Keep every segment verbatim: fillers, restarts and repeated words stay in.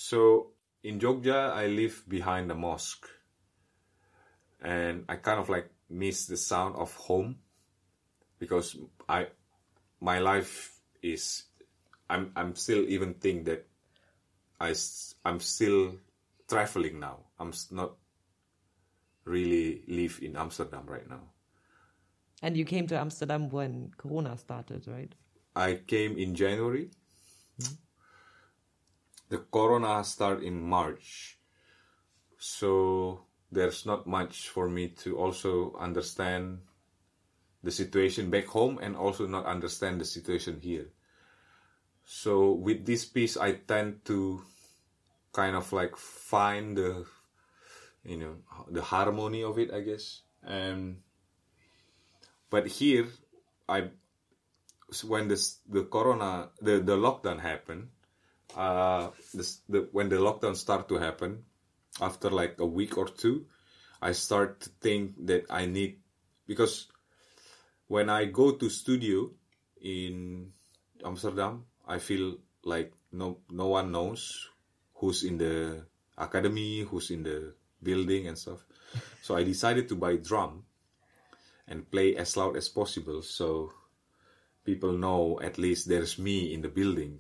So in Jogja, I live behind a mosque. And I kind of like miss the sound of home because I, my life is, I'm I'm still even think that I, I'm still traveling now. I'm not really live in Amsterdam right now. And you came to Amsterdam when Corona started, right? I came in January. Mm-hmm. The Corona started in March. So there's not much for me to also understand the situation back home and also not understand the situation here. So with this piece, I tend to kind of like find the, you know, the harmony of it, I guess. And but here, I when this the Corona the the lockdown happened, uh, this, the when the lockdown started to happen, after like a week or two, I start to think that I need, because when I go to studio in Amsterdam, I feel like no no one knows who's in the academy, who's in the building and stuff. So I decided to buy drum and play as loud as possible so people know at least there's me in the building.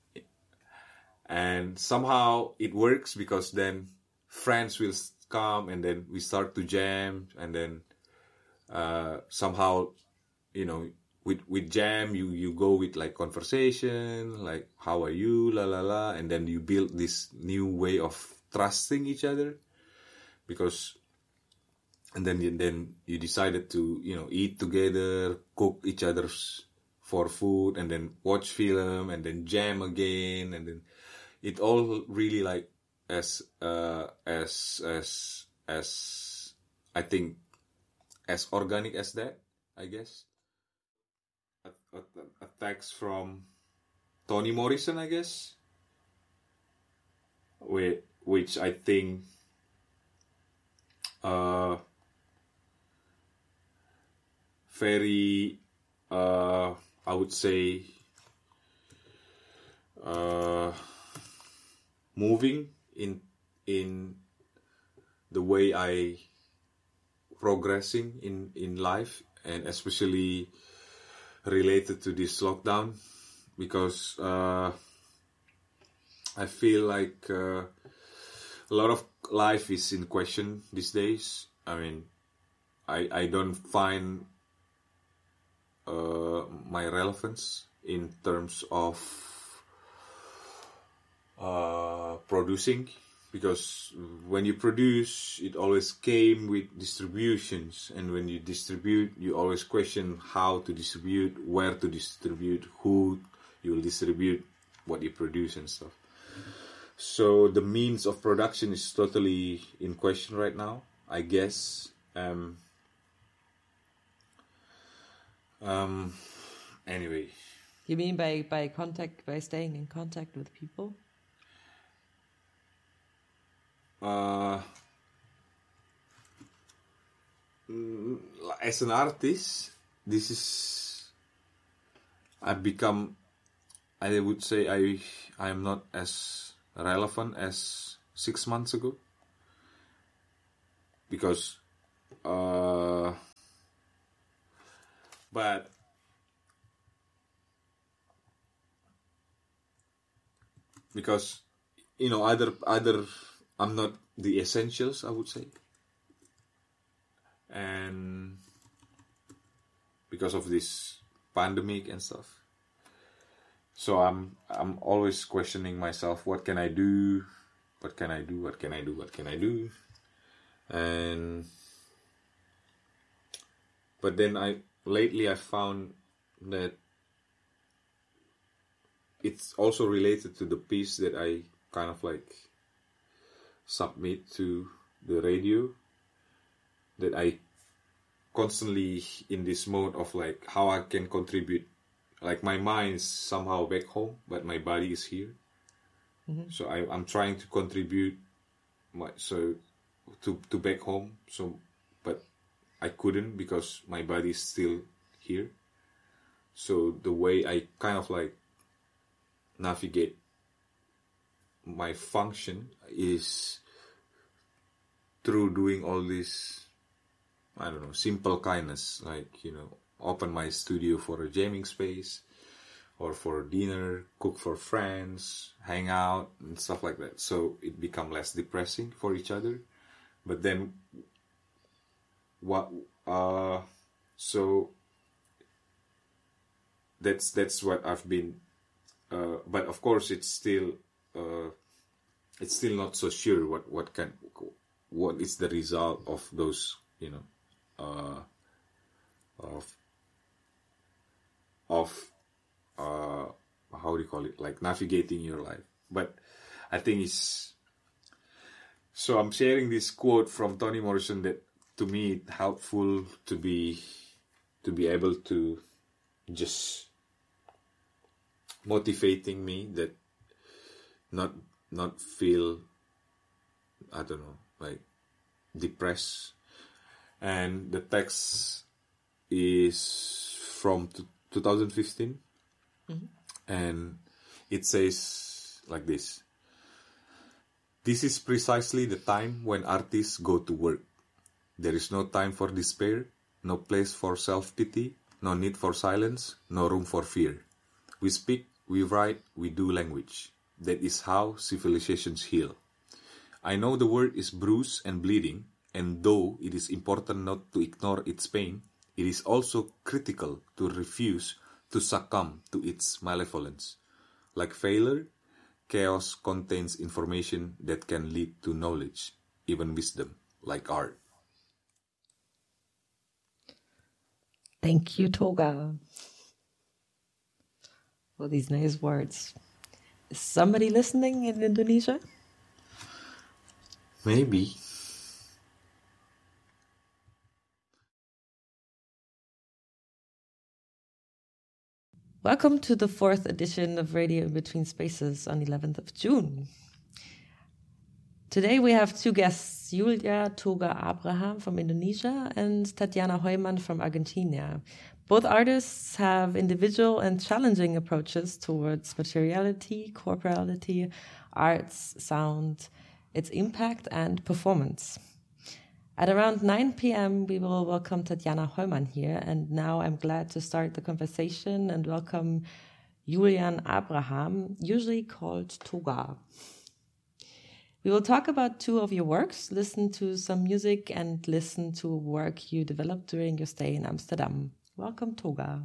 And somehow it works because then friends will come and then we start to jam, and then uh, somehow, you know, with with jam you you go with like conversation, like how are you, la la la, and then you build this new way of trusting each other, because and then you, then you decided to, you know, eat together, cook each other's for food, and then watch film, and then jam again, and then it all really like as uh, as as as I think as organic as that, I guess. A, a, a text from Toni Morrison, I guess, which, which I think uh, very, uh, I would say, uh, moving in in the way I progressing in, in life, and especially related to this lockdown, because uh, I feel like uh, a lot of life is in question these days. I mean, I I don't find uh, my relevance in terms of uh, producing, because when you produce, it always came with distributions, and when you distribute, you always question how to distribute, where to distribute, who you will distribute what you produce and stuff. So the means of production is totally in question right now, I guess. Um, um, anyway. You mean by, by contact, by staying in contact with people? Uh, as an artist, this is, I've become, I would say I I am not as relevant as six months ago, because uh, but because you know other other I'm not the essentials, I would say, and because of this pandemic and stuff. So I'm I'm always questioning myself, what can I do? What can I do? What can I do? What can I do? And but then I lately I found that it's also related to the piece that I kind of like submit to the radio, that I constantly in this mode of like how I can contribute. Like my mind is somehow back home, but my body is here. Mm-hmm. So I, I'm trying to contribute my, so to to back home. So, but I couldn't because my body is still here. So the way I kind of like navigate my function is through doing all this, I don't know, simple kindness, like, you know, open my studio for a jamming space or for dinner, cook for friends, hang out and stuff like that. So it become less depressing for each other. But then what uh so that's that's what I've been uh but of course it's still uh it's still not so sure what what can what is the result of those, you know, uh of of uh how do you call it, like navigating your life. But I think it's so I'm sharing this quote from Toni Morrison that to me it's helpful to be to be able to just motivating me, that not not feel, I don't know, like depressed. And the text is from t- twenty fifteen, mm-hmm. and it says like this: "This is precisely the time when artists go to work. There is no time for despair, no place for self-pity, no need for silence, no room for fear. We speak, we write, we do language. That is how civilizations heal. I know the world is bruised and bleeding, and though it is important not to ignore its pain, it is also critical to refuse to succumb to its malevolence. Like failure, chaos contains information that can lead to knowledge, even wisdom, like art." Thank you, Toga, for these nice words. Is somebody listening in Indonesia? Maybe. Welcome to the fourth edition of Radio In Between Spaces on eleventh of June. Today we have two guests, Julia Toga Abraham from Indonesia and Tatiana Heumann from Argentina. Both artists have individual and challenging approaches towards materiality, corporality, arts, sound, its impact and performance. At around nine p.m. we will welcome Tatiana Heumann here, and now I'm glad to start the conversation and welcome Julian Abraham, usually called Toga. We will talk about two of your works, listen to some music, and listen to work you developed during your stay in Amsterdam. Welcome, Toga.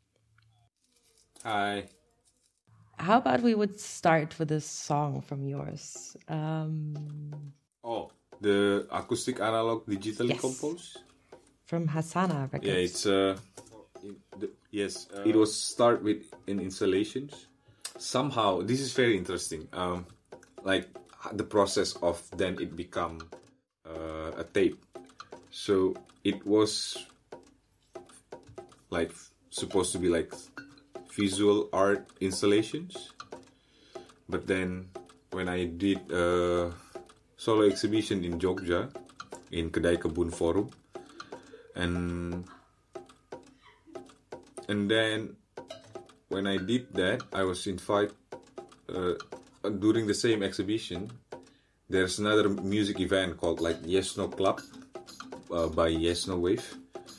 Hi. How about we would start with a song from yours? Um, oh, the acoustic analog digitally yes. composed? From Hasana Records. Yeah, it's uh, the, yes. Uh, it was start with in installations. Somehow, this is very interesting. Um, like the process of then it become uh, a tape. So it was like supposed to be like visual art installations, but then when I did a solo exhibition in Jogja in Kedai Kebun Forum, and and then when I did that, I was invited uh, during the same exhibition. There's another music event called like Yes No Club uh, by Yes No Wave,